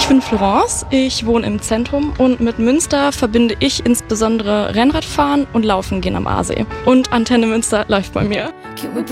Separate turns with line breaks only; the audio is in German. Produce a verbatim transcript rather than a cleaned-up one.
Ich bin Florence, ich wohne im Zentrum und mit Münster verbinde ich insbesondere Rennradfahren und Laufen gehen am Aasee. Und Antenne Münster läuft bei mir.